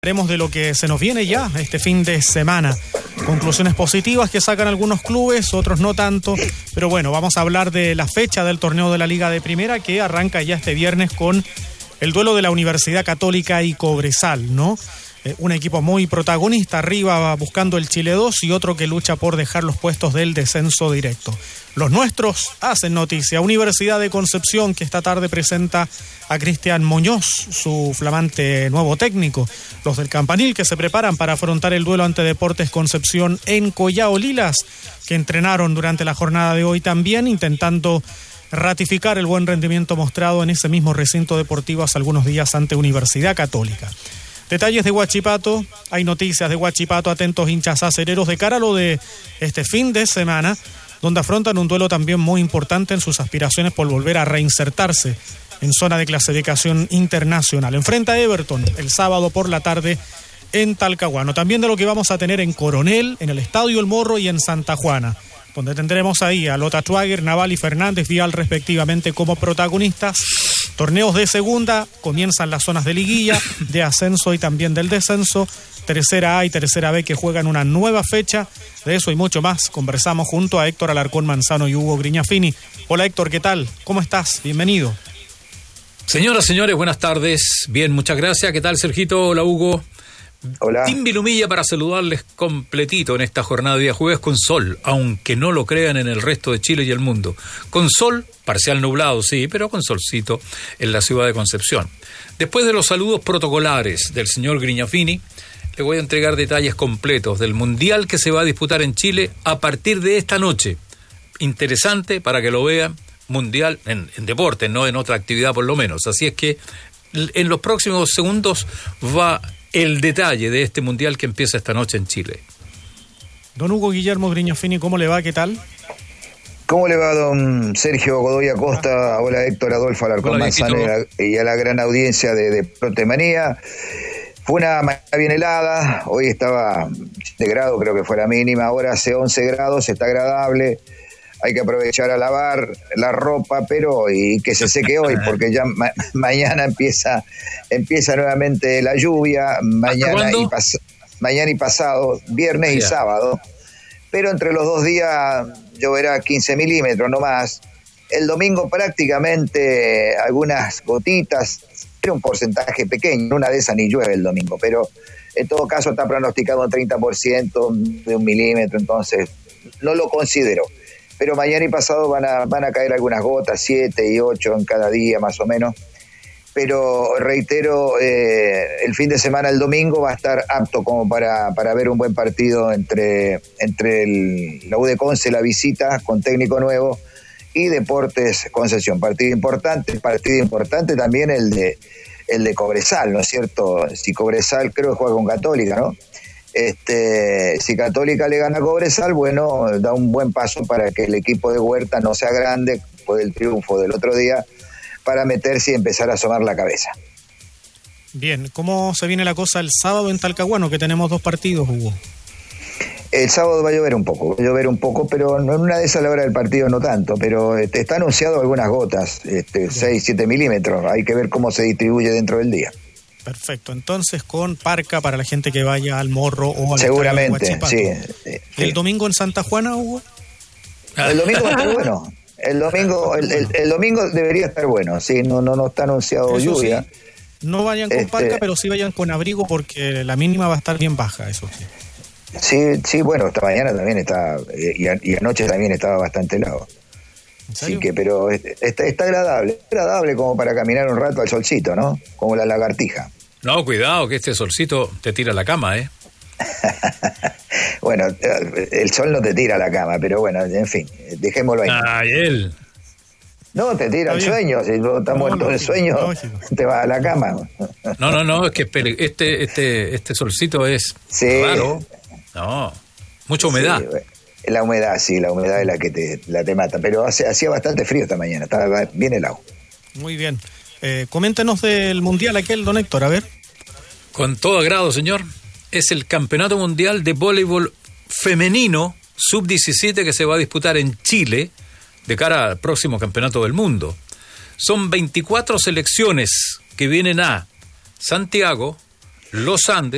Hablaremos de lo que se nos viene ya este fin de semana. Conclusiones positivas que sacan algunos clubes, otros no tanto. Pero bueno, vamos a hablar de la fecha del torneo de la Liga de Primera que arranca ya este viernes con el duelo de la Universidad Católica y Cobresal, ¿no? Un equipo muy protagonista arriba buscando el Chile 2 y otro que lucha por dejar los puestos del descenso directo. Los nuestros hacen noticia. Universidad de Concepción, que esta tarde presenta a Cristian Muñoz, su flamante nuevo técnico. Los del Campanil, que se preparan para afrontar el duelo ante Deportes Concepción en Collao Lilas, que entrenaron durante la jornada de hoy también, intentando ratificar el buen rendimiento mostrado en ese mismo recinto deportivo hace algunos días ante Universidad Católica. Detalles de Huachipato, hay noticias de Huachipato, atentos hinchas acereros de cara a lo de este fin de semana, donde afrontan un duelo también muy importante en sus aspiraciones por volver a reinsertarse en zona de clasificación internacional. Enfrenta a Everton el sábado por la tarde en Talcahuano. También de lo que vamos a tener en Coronel, en el Estadio El Morro y en Santa Juana, donde tendremos ahí a Lota Schwager, Naval y Fernández Vial respectivamente como protagonistas. Torneos de segunda, comienzan las zonas de liguilla, de ascenso y también del descenso. Tercera A y Tercera B que juegan una nueva fecha. De eso y mucho más conversamos junto a Héctor Alarcón Manzano y Hugo Grignafini. Hola Héctor, ¿qué tal? ¿Cómo estás? Bienvenido. Señoras, señores, buenas tardes. Bien, muchas gracias. ¿Qué tal, Sergito? Hola, Hugo. Hola. Tim Vilumilla para saludarles completito en esta jornada de día jueves con sol, aunque no lo crean en el resto de Chile y el mundo. Con sol, parcial nublado, sí, pero con solcito en la ciudad de Concepción. Después de los saludos protocolares del señor Grignafini, le voy a entregar detalles completos del Mundial que se va a disputar en Chile a partir de esta noche. Interesante para que lo vean, Mundial en deporte, no en otra actividad por lo menos. Así es que en los próximos segundos va el detalle de este Mundial que empieza esta noche en Chile. Don Hugo Guillermo Grignafini, ¿cómo le va? ¿Qué tal? ¿Cómo le va, don Sergio Godoy Acosta? Hola, Héctor Adolfo Alarcón Manzano y a la gran audiencia de Protemanía. Fue una mañana bien helada, hoy estaba 7 grados, creo que fue la mínima, ahora hace 11 grados, está agradable. Hay que aprovechar a lavar la ropa, pero y que se seque hoy, porque ya mañana empieza nuevamente la lluvia, mañana y pasado, viernes y sábado. Pero entre los 2 días lloverá 15 milímetros, no más. El domingo prácticamente algunas gotitas, pero un porcentaje pequeño, una de esas ni llueve el domingo, pero en todo caso está pronosticado un 30% de 1 milímetro, entonces no lo considero. Pero mañana y pasado van a caer algunas gotas, 7 y 8 en cada día más o menos. Pero reitero, el fin de semana, el domingo, va a estar apto como para ver un buen partido entre la U de Conce, la visita con técnico nuevo, y Deportes Concepción. Partido importante también el de Cobresal, ¿no es cierto? Si Cobresal creo que juega con Católica, ¿no? Si Católica le gana a Cobresal, bueno, da un buen paso para que el equipo de Huerta no sea grande por el triunfo del otro día, para meterse y empezar a asomar la cabeza. Bien, ¿cómo se viene la cosa el sábado en Talcahuano, que tenemos 2 partidos, Hugo? El sábado va a llover un poco, pero no en una de esas, la hora del partido no tanto, pero está anunciado algunas gotas, 6, 7 milímetros, hay que ver cómo se distribuye dentro del día. Perfecto, entonces con parca para la gente que vaya al Morro o al seguramente, sí. ¿El domingo en Santa Juana, Hugo? El domingo va a estar bueno. El domingo debería estar bueno, sí, no está anunciado eso lluvia. Sí, no vayan con parca, pero sí vayan con abrigo porque la mínima va a estar bien baja, eso sí. Sí, bueno, esta mañana también está, y anoche también estaba bastante helado. Así que, pero está agradable como para caminar un rato al solcito, ¿no? Como la lagartija. No, cuidado, que este solcito te tira a la cama, ¿eh? Bueno, el sol no te tira a la cama, pero bueno, en fin, dejémoslo ahí. Ay, él. No, te tira el sueño, si tú estás muerto de sueño, te vas a la cama. No, es que este solcito es raro. No, mucha humedad. Sí, la humedad es la que te mata, pero hacía bastante frío esta mañana, estaba bien helado. Muy bien. Coméntenos del Mundial aquel, don Héctor, a ver. Con todo agrado, señor. Es el Campeonato Mundial de Voleibol Femenino Sub-17 que se va a disputar en Chile de cara al próximo Campeonato del Mundo. Son 24 selecciones que vienen a Santiago, Los Andes,